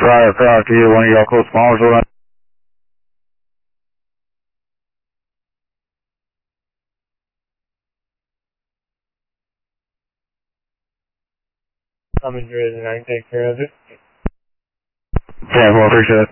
aircraft to you, one of y'all close spawners will run. I'm enjoying it. I can take care of it. 10-4, appreciate it.